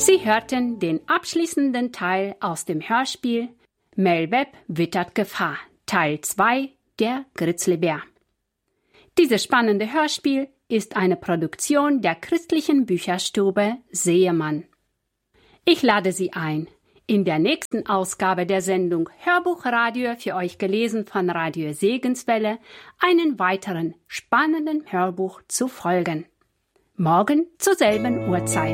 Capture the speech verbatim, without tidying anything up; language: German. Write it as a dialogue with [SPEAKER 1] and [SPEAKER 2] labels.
[SPEAKER 1] Sie hörten den abschließenden Teil aus dem Hörspiel Mel Webb wittert Gefahr, Teil zwei, der Grizzlybär. Dieses spannende Hörspiel ist eine Produktion der christlichen Bücherstube Seemann. Ich lade Sie ein, in der nächsten Ausgabe der Sendung Hörbuchradio für euch gelesen von Radio Segenswelle einen weiteren spannenden Hörbuch zu folgen. Morgen zur selben Uhrzeit.